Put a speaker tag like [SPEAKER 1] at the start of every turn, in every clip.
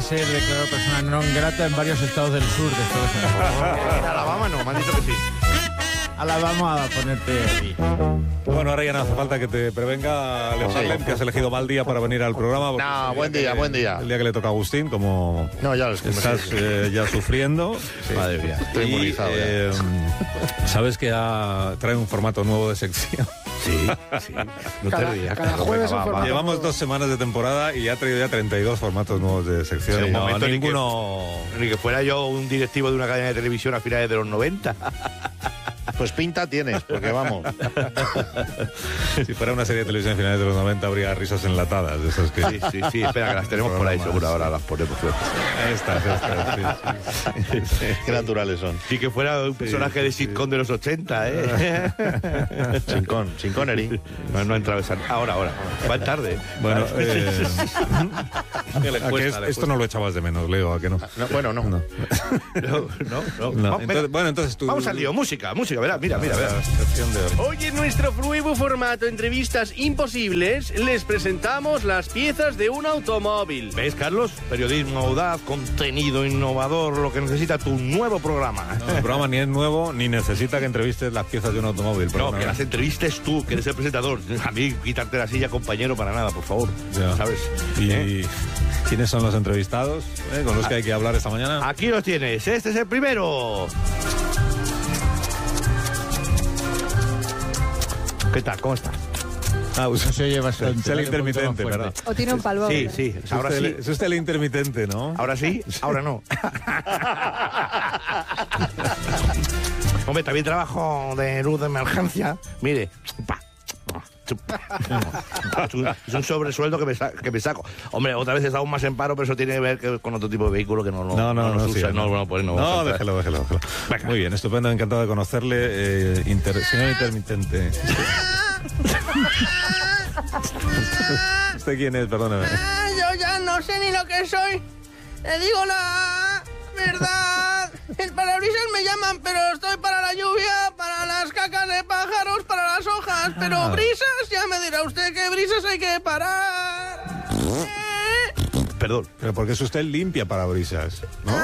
[SPEAKER 1] ser declarado persona non grata en varios estados del sur de Estados Unidos.
[SPEAKER 2] En Alabama no, me han dicho que sí.
[SPEAKER 1] Ahora vamos a ponerte ahí.
[SPEAKER 3] Bueno, ahora ya no hace falta que te prevenga, Leo Harlem, que has elegido mal día para venir al programa.
[SPEAKER 2] No, buen día, buen día.
[SPEAKER 3] El día que le toca a Agustín, como
[SPEAKER 2] no, ya lo
[SPEAKER 3] estás ya sufriendo.
[SPEAKER 2] Sí. Madre mía, estoy inmunizado.
[SPEAKER 3] Sabes que trae un formato nuevo de sección.
[SPEAKER 2] Sí, sí. No te rías.
[SPEAKER 4] Cada jueves un formato.
[SPEAKER 3] Llevamos 2 semanas de temporada y ha traído ya 32 formatos nuevos de sección.
[SPEAKER 2] Sí,
[SPEAKER 3] No,
[SPEAKER 2] momento
[SPEAKER 3] ninguno...
[SPEAKER 2] Ni que fuera yo un directivo de una cadena de televisión a finales de los 90. Pues pinta tienes, porque vamos.
[SPEAKER 3] Si fuera una serie de televisión a finales de los 90 habría risas enlatadas. De esas que...
[SPEAKER 2] Sí, espera, que las tenemos por ahí, seguro. Ahora las ponemos.
[SPEAKER 3] Ahí está. Sí.
[SPEAKER 2] Qué naturales son. Sí, que fuera un personaje de sitcom de los 80, ¿eh? Sin Connery. No ha entrado esa... Ahora. Va tarde.
[SPEAKER 3] Bueno, esto no lo echabas de menos, Leo, ¿a que no?
[SPEAKER 2] Bueno, no. No.
[SPEAKER 3] Entonces tú...
[SPEAKER 2] Vamos al lío, música, verá, mira.
[SPEAKER 5] Hoy en nuestro nuevo formato Entrevistas Imposibles les presentamos las piezas de un automóvil.
[SPEAKER 2] ¿Ves, Carlos? Periodismo audaz, contenido innovador, lo que necesita tu nuevo programa.
[SPEAKER 3] No, el programa ni es nuevo ni necesita que entrevistes las piezas de un automóvil.
[SPEAKER 2] No, que las entrevistes tú, que eres el presentador. A mí quitarte la silla, compañero, para nada, por favor. Ya. ¿Sabes?
[SPEAKER 3] ¿Y quiénes son los entrevistados con los que hay que hablar esta mañana?
[SPEAKER 2] Aquí los tienes, este es el primero. ¿Qué tal? ¿Cómo estás?
[SPEAKER 3] Usted
[SPEAKER 1] se oye bastante.
[SPEAKER 3] Es el intermitente, ¿verdad?
[SPEAKER 4] O tiene un palmo.
[SPEAKER 2] Sí. Ahora sí.
[SPEAKER 3] Es usted el intermitente, ¿no?
[SPEAKER 2] Ahora sí, ahora no. Hombre, también trabajo de luz de emergencia. Mire, es un sobresueldo que me saco. Hombre, otra vez he estado más en paro, pero eso tiene que ver con otro tipo de vehículo que no usa.
[SPEAKER 3] No, déjelo. Muy bien, estupendo, encantado de conocerle. Señor intermitente. ¿Usted quién es? Perdóneme.
[SPEAKER 5] Yo ya no sé ni lo que soy. Le digo la verdad. El parabrisas me llaman, pero estoy para la lluvia, para las cacas de pájaros, para las hojas. Pero brisas, ya me dirá usted que brisas hay que parar.
[SPEAKER 2] Perdón.
[SPEAKER 3] Pero porque es usted limpia parabrisas, ¿no?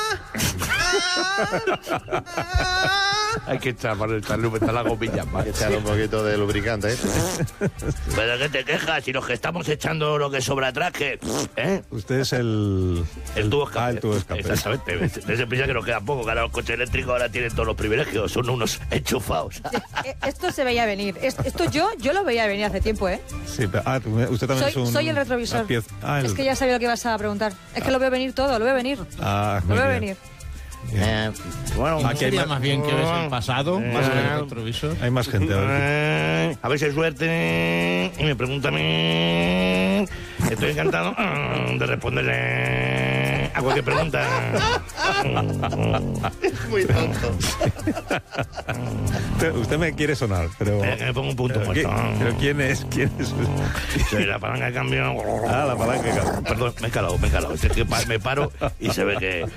[SPEAKER 2] Hay que echarle la gomilla. Hay que echarle un poquito de lubricante, ¿eh? ¿Pero qué te quejas? Si los que estamos echando lo que sobra atrás, ¿qué?
[SPEAKER 3] Usted es el
[SPEAKER 2] tubo escape.
[SPEAKER 3] El tubo escape.
[SPEAKER 2] Exactamente. Se piensa que nos queda poco. Claro, los coches eléctricos ahora tienen todos los privilegios. Son unos enchufados.
[SPEAKER 4] Esto se veía venir. Esto yo lo veía venir hace tiempo, ¿eh?
[SPEAKER 3] Sí, pero, usted también
[SPEAKER 4] soy el retrovisor. Es que ya sabía lo que ibas a preguntar. Es que lo veo venir todo, lo veo venir. Lo veo venir.
[SPEAKER 1] Bueno, aquí sería más bien que ves el pasado, más que el retrovisor.
[SPEAKER 3] Hay más gente.
[SPEAKER 2] A ver si hay suerte. Y me preguntan. Estoy encantado de responderle a cualquier pregunta. Es muy tonto.
[SPEAKER 3] Usted me quiere sonar, pero...
[SPEAKER 2] me pongo un punto muerto.
[SPEAKER 3] ¿Pero quién es?
[SPEAKER 2] Soy la palanca de cambio.
[SPEAKER 3] La palanca de cambio.
[SPEAKER 2] Perdón, me he calado. Es que me paro y se ve que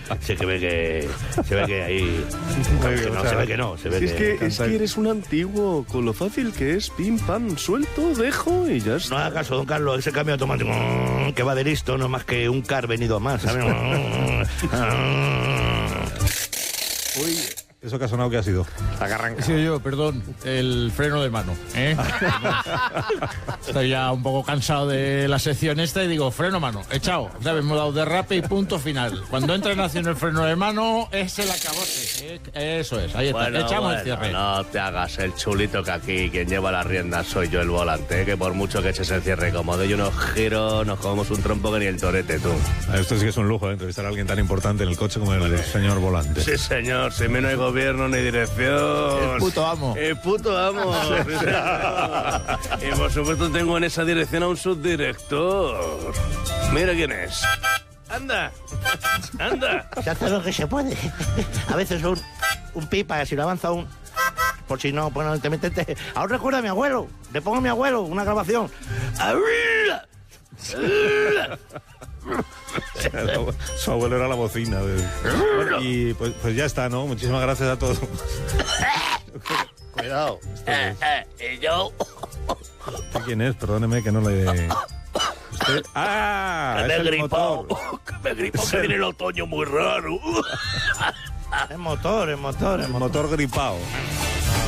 [SPEAKER 2] ahí... Se ve que no.
[SPEAKER 6] Es que eres un antiguo, con lo fácil que es, pim, pam, suelto, dejo y ya está.
[SPEAKER 2] No haga caso, don Carlos, ese cambio automático que va de listo no es más que un car venido a más, ¿sabes?
[SPEAKER 3] Uy, ¿eso que ha sonado qué ha sido?
[SPEAKER 1] La que arranca. He sido yo, perdón, el freno de mano, ¿eh? Estoy ya un poco cansado de la sección esta y digo, freno mano, echado. ¿Sabes? Hemos dado derrape y punto final. Cuando entra en acción el freno de mano, es el acabote. Eso es, ahí está. Echamos el cierre.
[SPEAKER 7] No te hagas el chulito, que aquí quien lleva las riendas soy yo el volante, que por mucho que eches el cierre cómodo y unos giros, nos comemos un trompo que ni el torete, tú.
[SPEAKER 3] Esto sí que es un lujo, entrevistar a alguien tan importante en el coche como el señor volante.
[SPEAKER 7] Sí, señor, si me no hay gobierno ni dirección.
[SPEAKER 1] El puto amo.
[SPEAKER 7] El puto amo. Y por supuesto tengo en esa dirección a un subdirector. Mira quién es. ¡Anda!
[SPEAKER 2] Se hace lo que se puede. A veces un pipa, si lo avanza por si no, bueno, intermitente. Ahora recuerda a mi abuelo. Le pongo a mi abuelo una grabación.
[SPEAKER 3] Su abuelo era la bocina. Bueno, y pues ya está, ¿no? Muchísimas gracias a todos.
[SPEAKER 2] Cuidado.
[SPEAKER 7] ¿Y yo?
[SPEAKER 3] ¿Quién es? Perdóneme que no le... ¿Usted?
[SPEAKER 7] ¡Ah! ¡Es el motor! Me gripo que viene el otoño muy raro.
[SPEAKER 2] Es motor
[SPEAKER 3] Motor gripado.